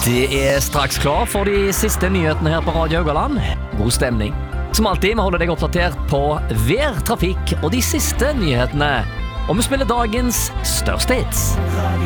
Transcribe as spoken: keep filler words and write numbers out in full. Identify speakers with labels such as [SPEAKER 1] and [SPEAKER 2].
[SPEAKER 1] Det er straks klar for de siste nyhetene her på Radio Haugaland. God stemning. Som alltid, vi holder deg oppdatert på vær, trafikk og de siste nyhetene. Og vi spiller dagens største hits.